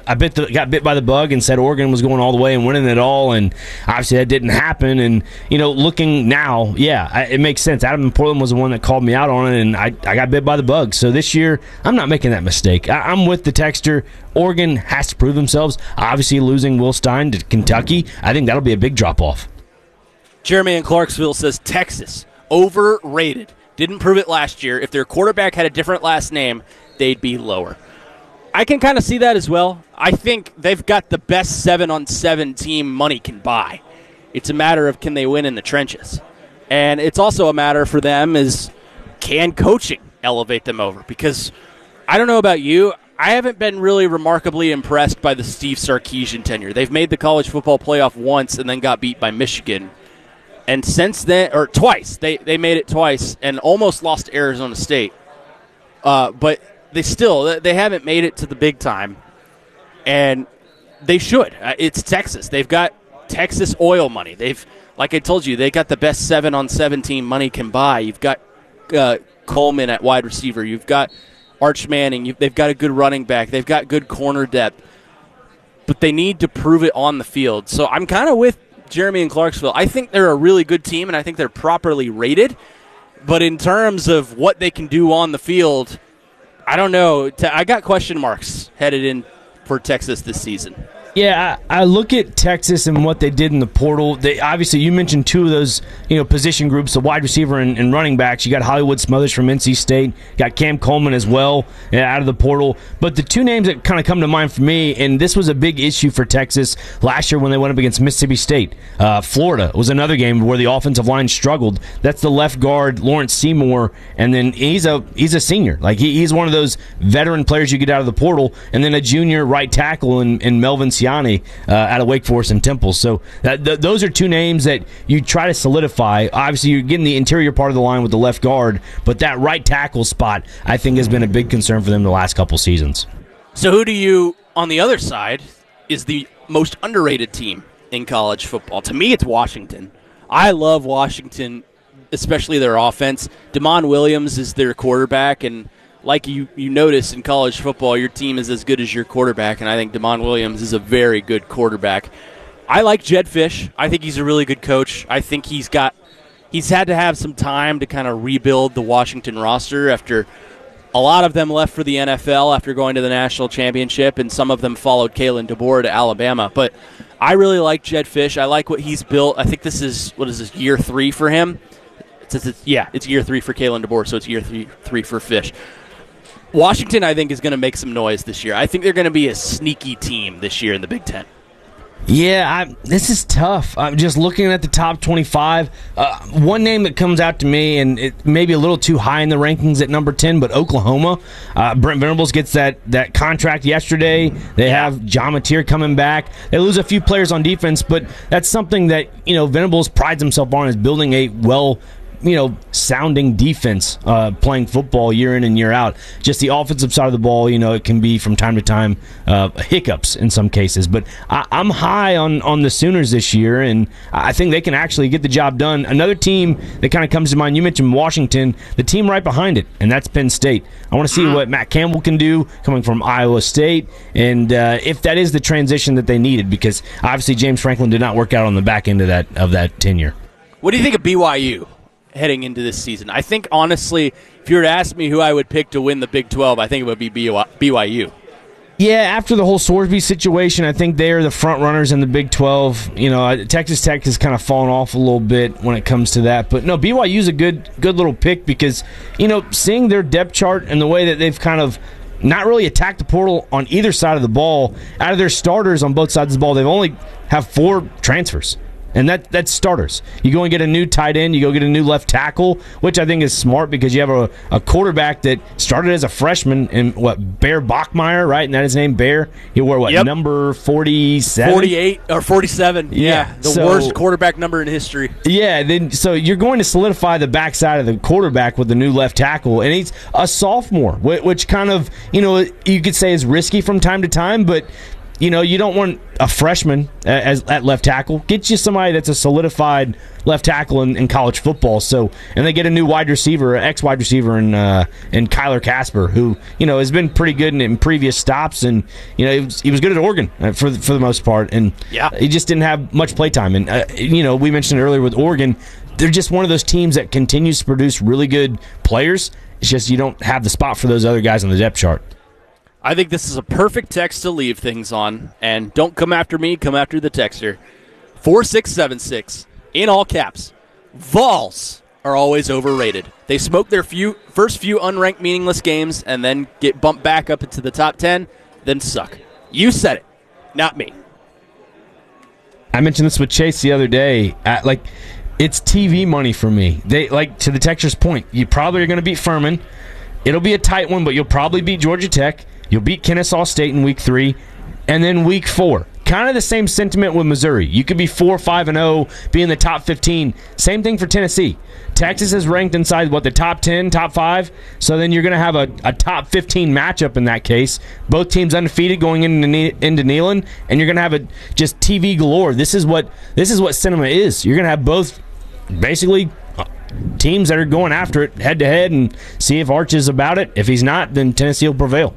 bit by the bug and said Oregon was going all the way and winning it all, and obviously that didn't happen. And looking now, it makes sense. Adam in Portland was the one that called me out on it, and I got bit by the bug. So this year, I'm not making that mistake. I'm with the texter. Oregon has to prove themselves. Obviously, losing Will Stein to Kentucky, I think that'll be a big drop-off. Jeremy in Clarksville says Texas, overrated. Didn't prove it last year. If their quarterback had a different last name, they'd be lower. I can kind of see that as well. I think they've got the best 7-on-7 team money can buy. It's a matter of can they win in the trenches. And it's also a matter for them is can coaching elevate them over? Because I don't know about you, I haven't been really remarkably impressed by the Steve Sarkisian tenure. They've made the college football playoff once and then got beat by Michigan. And since then, or twice, they made it twice and almost lost to Arizona State. But they haven't made it to the big time. And they should. It's Texas. They've got Texas oil money. Like I told you, they got the best 7-on-7 team money can buy. You've got Coleman at wide receiver. You've got Arch Manning. They've got a good running back. They've got good corner depth. But they need to prove it on the field. So I'm kind of with Jeremy in Clarksville. I think they're a really good team, and I think they're properly rated. But in terms of what they can do on the field, I don't know. I got question marks headed in for Texas this season. Yeah, I look at Texas and what they did in the portal. They obviously, you mentioned two of those position groups, the wide receiver and running backs. You got Hollywood Smothers from NC State, got Cam Coleman as well out of the portal. But the two names that kind of come to mind for me, and this was a big issue for Texas last year when they went up against Mississippi State. Florida was another game where the offensive line struggled. That's the left guard, Lawrence Seymour, and then he's a senior. Like he's one of those veteran players you get out of the portal, and then a junior right tackle in Melvin out of Wake Forest and Temple. So those are two names that you try to solidify. Obviously, you're getting the interior part of the line with the left guard, but that right tackle spot, I think, has been a big concern for them the last couple seasons. So who do you, on the other side, is the most underrated team in college football? To me, it's Washington. I love Washington, especially their offense. DeMond Williams is their quarterback, and like you notice in college football, your team is as good as your quarterback, and I think DeMond Williams is a very good quarterback. I like Jedd Fisch. I think he's a really good coach. I think he's had to have some time to kind of rebuild the Washington roster after a lot of them left for the NFL after going to the national championship, and some of them followed Kalen DeBoer to Alabama. But I really like Jedd Fisch. I like what he's built. I think this is, year 3 for him? It's year 3 for Kalen DeBoer, so it's year 3 for Fisch. Washington, I think, is going to make some noise this year. I think they're going to be a sneaky team this year in the Big Ten. Yeah, this is tough. I'm just looking at the top 25. One name that comes out to me, and it may be a little too high in the rankings at number 10, but Oklahoma. Brent Venables gets that contract yesterday. They have John Mateer coming back. They lose a few players on defense, but that's something that Venables prides himself on, is building a sounding defense, playing football year in and year out. Just the offensive side of the ball, it can be from time to time hiccups in some cases. But I'm high on the Sooners this year, and I think they can actually get the job done. Another team that kind of comes to mind, you mentioned Washington, the team right behind it, and that's Penn State. I want to see what Matt Campbell can do coming from Iowa State, and if that is the transition that they needed, because obviously James Franklin did not work out on the back end of that tenure. What do you think of BYU heading into this season? I think, honestly, if you were to ask me who I would pick to win the Big 12, I think it would be BYU. Yeah, after the whole Sorsby situation, I think they're the front runners in the Big 12. Texas Tech has kind of fallen off a little bit when it comes to that. But no, BYU's a good little pick because, seeing their depth chart and the way that they've kind of not really attacked the portal on either side of the ball, out of their starters on both sides of the ball, they've only have 4 transfers. And that's starters. You go and get a new tight end. You go get a new left tackle, which I think is smart because you have a quarterback that started as a freshman in, Bear Bachmeier, right? And that is named Bear. He wore, number 47? 48 or 47. Yeah. The worst quarterback number in history. Yeah. So you're going to solidify the backside of the quarterback with the new left tackle. And he's a sophomore, which kind of, you could say is risky from time to time, but you don't want a freshman at left tackle. Get you somebody that's a solidified left tackle in college football. And they get a new wide receiver, ex-wide receiver in Kyler Casper, who has been pretty good in previous stops, and he was good at Oregon for the most part, and he just didn't have much play time. And we mentioned earlier with Oregon, they're just one of those teams that continues to produce really good players. It's just you don't have the spot for those other guys on the depth chart. I think this is a perfect text to leave things on, and don't come after me, come after the texter. 4676, in all caps. Vols are always overrated. They smoke their first few unranked meaningless games and then get bumped back up into the top 10, then suck. You said it, not me. I mentioned this with Chase the other day. It's TV money for me. They to the texter's point, you probably are going to beat Furman. It'll be a tight one, but you'll probably beat Georgia Tech. You'll beat Kennesaw State in Week 3, and then Week 4. Kind of the same sentiment with Missouri. You could be 4-5-0, be in the top 15. Same thing for Tennessee. Texas is ranked inside, the top 10, top 5? So then you're going to have a top 15 matchup in that case. Both teams undefeated going into Neyland, and you're going to have just TV galore. This is what cinema is. You're going to have both basically teams that are going after it head-to-head and see if Arch is about it. If he's not, then Tennessee will prevail.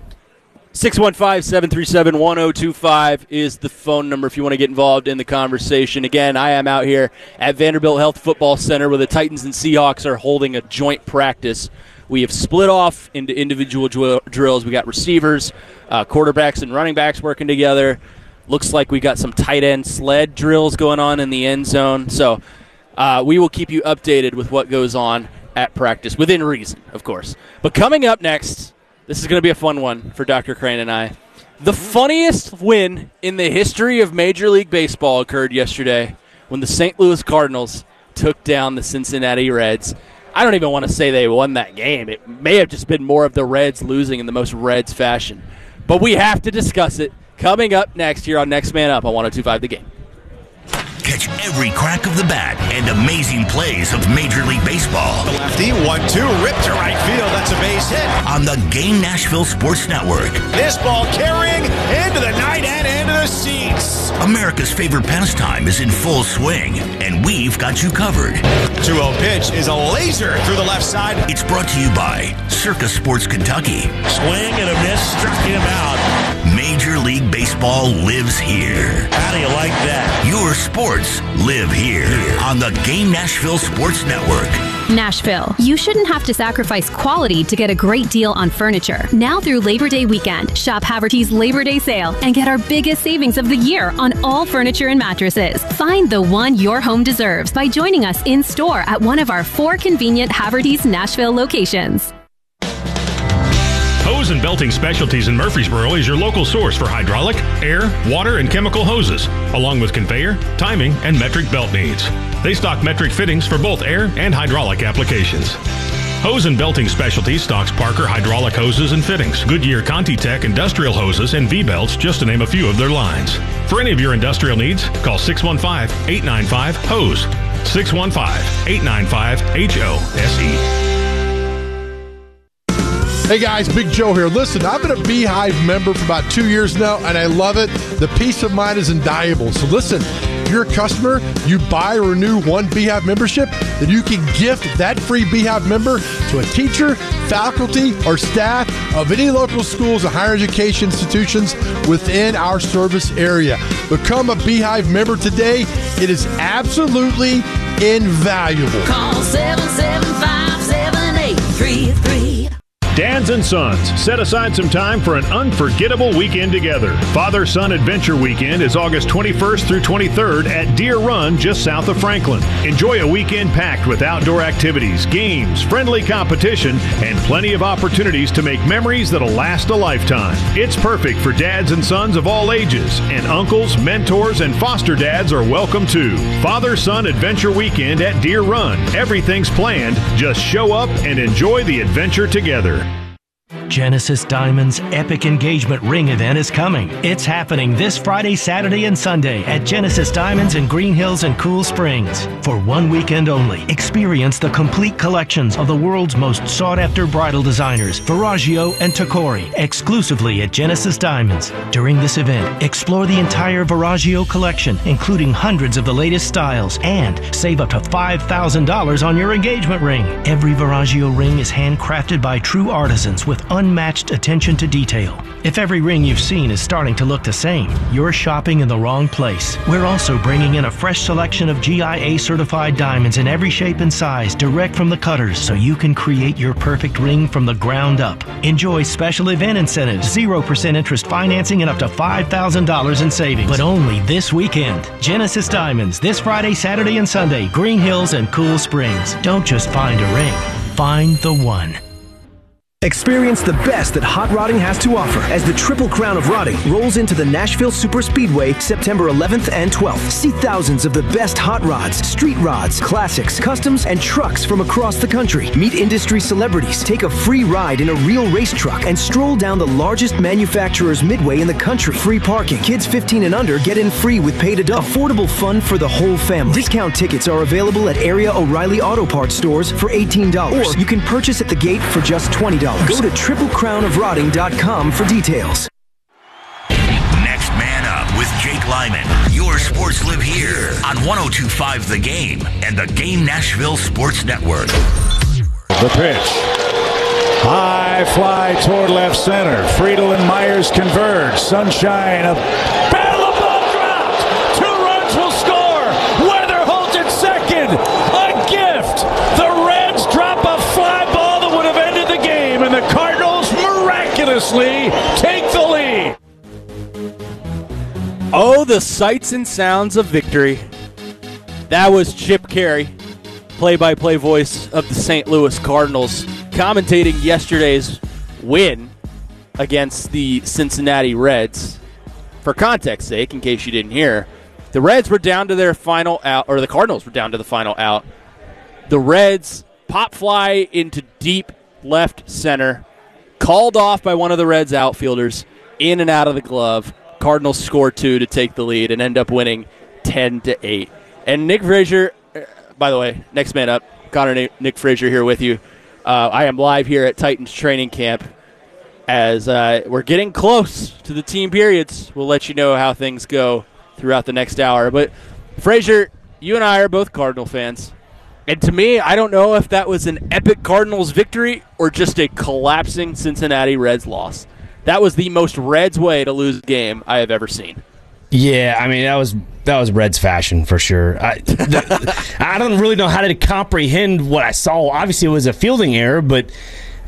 615-737-1025 is the phone number if you want to get involved in the conversation. Again, I am out here at Vanderbilt Health Football Center where the Titans and Seahawks are holding a joint practice. We have split off into individual drills. We got receivers, quarterbacks, and running backs working together. Looks like we got some tight end sled drills going on in the end zone. So we will keep you updated with what goes on at practice, within reason, of course. But coming up next, this is going to be a fun one for Dr. Crane and I. The funniest win in the history of Major League Baseball occurred yesterday when the St. Louis Cardinals took down the Cincinnati Reds. I don't even want to say they won that game. It may have just been more of the Reds losing in the most Reds fashion. But we have to discuss it coming up next here on Next Man Up on 102.5 The Game. Catch every crack of the bat and amazing plays of Major League Baseball. The lefty, 1-2, ripped to right field. That's a base hit. On the Game Nashville Sports Network. This ball carrying into the night and into the seats. America's favorite pastime is in full swing, and we've got you covered. 2-0 pitch is a laser through the left side. It's brought to you by Circus Sports Kentucky. Swing and a miss, struck him out. Major League Baseball lives here. How do you like that? Your sports live here on the Game Nashville Sports Network. Nashville. You shouldn't have to sacrifice quality to get a great deal on furniture. Now through Labor Day weekend, shop Haverty's Labor Day sale and get our biggest savings of the year on all furniture and mattresses. Find the one your home deserves by joining us in store at one of our 4 convenient Haverty's Nashville locations. Hose and Belting Specialties in Murfreesboro is your local source for hydraulic, air, water, and chemical hoses, along with conveyor, timing, and metric belt needs. They stock metric fittings for both air and hydraulic applications. Hose and Belting Specialties stocks Parker hydraulic hoses and fittings, Goodyear ContiTech industrial hoses, and V-belts, just to name a few of their lines. For any of your industrial needs, call 615-895-HOSE. 615-895-HOSE. Hey guys, Big Joe here. Listen, I've been a Beehive member for about 2 years now, and I love it. The peace of mind is invaluable. So listen, if you're a customer, you buy or renew one Beehive membership, then you can gift that free Beehive member to a teacher, faculty, or staff of any local schools and higher education institutions within our service area. Become a Beehive member today. It is absolutely invaluable. Call 775-7833. Dads and Sons, set aside some time for an unforgettable weekend together. Father-Son Adventure Weekend is August 21st through 23rd at Deer Run, just south of Franklin. Enjoy a weekend packed with outdoor activities, games, friendly competition, and plenty of opportunities to make memories that'll last a lifetime. It's perfect for dads and sons of all ages, and uncles, mentors, and foster dads are welcome too. Father-Son Adventure Weekend at Deer Run. Everything's planned. Just show up and enjoy the adventure together. Genesis Diamonds' epic engagement ring event is coming. It's happening this Friday, Saturday, and Sunday at Genesis Diamonds in Green Hills and Cool Springs. For 1 weekend only, experience the complete collections of the world's most sought-after bridal designers, Verragio and Tacori, exclusively at Genesis Diamonds. During this event, explore the entire Verragio collection, including hundreds of the latest styles, and save up to $5,000 on your engagement ring. Every Verragio ring is handcrafted by true artisans with unmatched attention to detail. If every ring you've seen is starting to look the same, you're shopping in the wrong place. We're also bringing in a fresh selection of GIA certified diamonds in every shape and size direct from the cutters, so you can create your perfect ring from the ground up. Enjoy special event incentives, 0% interest financing, and up to $5,000 in savings. But only this weekend. Genesis Diamonds, this Friday, Saturday, and Sunday, Green Hills and Cool Springs. Don't just find a ring, find the one. Experience the best that hot rodding has to offer as the Triple Crown of Rodding rolls into the Nashville Super Speedway September 11th and 12th. See thousands of the best hot rods, street rods, classics, customs, and trucks from across the country. Meet industry celebrities, take a free ride in a real race truck, and stroll down the largest manufacturer's midway in the country. Free parking. Kids 15 and under get in free with paid adults. Affordable fun for the whole family. Discount tickets are available at area O'Reilly Auto Parts stores for $18, or you can purchase at the gate for just $20. Go to TripleCrownOfRodding.com for details. Next Man Up with Jake Lyman. Your sports live here on 102.5 The Game and the Game Nashville Sports Network. The pitch. High fly toward left center. Friedel and Myers converge. Sunshine. A battle of ball dropped. 2 runs will score. Weatherholt at second. A gift. The Reds drop a fly ball that would have ended the game, and the Cardinals miraculously take the lead. Oh, the sights and sounds of victory. That was Chip Caray, play-by-play voice of the St. Louis Cardinals, commentating yesterday's win against the Cincinnati Reds. For context sake, in case you didn't hear, the Reds were down to their final out, or the Cardinals were down to the final out. The Reds pop fly into deep left center, called off by one of the Reds outfielders, in and out of the glove. Cardinals score 2 to take the lead and end up winning 10-8. And Nick Frazier, by the way, next man up, Connor Nick Frazier here with you. I am live here at Titans training camp as we're getting close to the team periods. We'll let you know how things go throughout the next hour. But Frazier, you and I are both Cardinal fans. And to me, I don't know if that was an epic Cardinals victory or just a collapsing Cincinnati Reds loss. That was the most Reds way to lose a game I have ever seen. Yeah, I mean, that was Reds fashion for sure. I don't really know how to comprehend what I saw. Obviously, it was a fielding error, but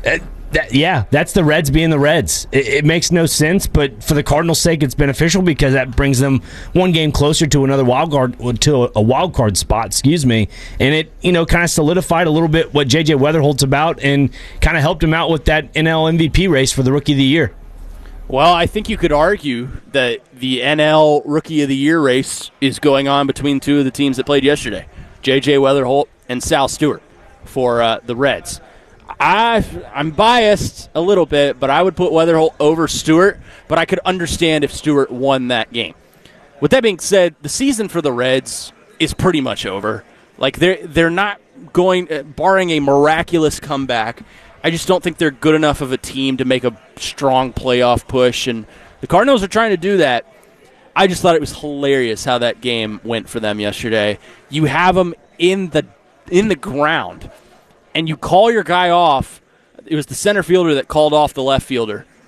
That's the Reds being the Reds. It makes no sense, but for the Cardinals' sake, it's beneficial because that brings them one game closer to another wild card spot. Excuse me, and it kind of solidified a little bit what JJ Weatherholt's about, and kind of helped him out with that NL MVP race for the Rookie of the Year. Well, I think you could argue that the NL Rookie of the Year race is going on between two of the teams that played yesterday, JJ Weatherholt and Sal Stewart for the Reds. I'm biased a little bit, but I would put Weatherholt over Stewart, but I could understand if Stewart won that game. With that being said, the season for the Reds is pretty much over. Like they're not going, barring a miraculous comeback, I just don't think they're good enough of a team to make a strong playoff push, and the Cardinals are trying to do that. I just thought it was hilarious how that game went for them yesterday. You have them in the ground, and you call your guy off. It was the center fielder that called off the left fielder